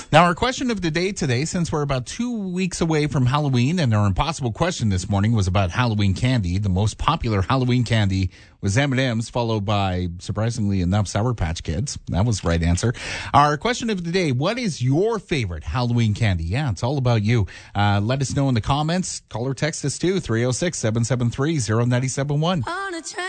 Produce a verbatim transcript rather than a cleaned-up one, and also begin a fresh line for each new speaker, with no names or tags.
Now, our question of the day today, since we're about two weeks away from Halloween, and our impossible question this morning was about Halloween candy. The most popular Halloween candy was M and M's, followed by, surprisingly enough, Sour Patch Kids. That was the right answer. Our question of the day, what is your favorite Halloween candy? Yeah, it's all about you. Uh, let us know in the comments. Call or text us too, three oh six, seven seven three, oh nine seven one.